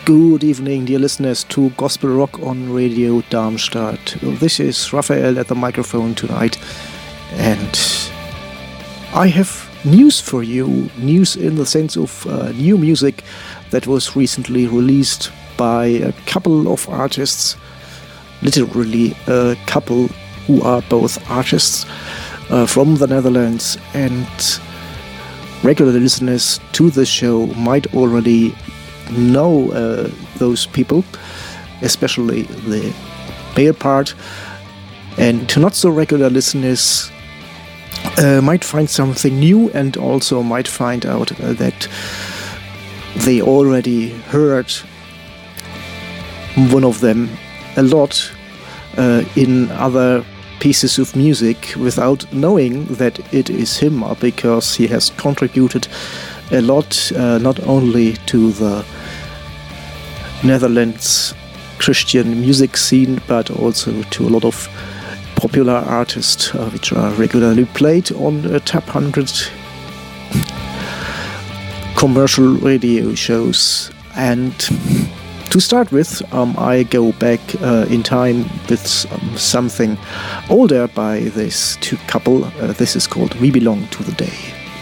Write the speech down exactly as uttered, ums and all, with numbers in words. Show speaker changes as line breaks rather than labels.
Good evening, dear listeners, to Gospel Rock on Radio Darmstadt. This is Raphael at the microphone tonight, and I have news for you. News in the sense of uh, new music that was recently released by a couple of artists, literally a couple who are both artists uh, from the Netherlands, and regular listeners to the show might already know uh, those people, especially the male part, and to not so regular listeners uh, might find something new, and also might find out uh, that they already heard one of them a lot uh, in other pieces of music without knowing that it is him, because he has contributed a lot, uh, not only to the Netherlands Christian music scene, but also to a lot of popular artists uh, which are regularly played on uh, Top one hundred commercial radio shows. And to start with, um, I go back uh, in time with um, something older by this two couple. Uh, this is called We Belong to the Day.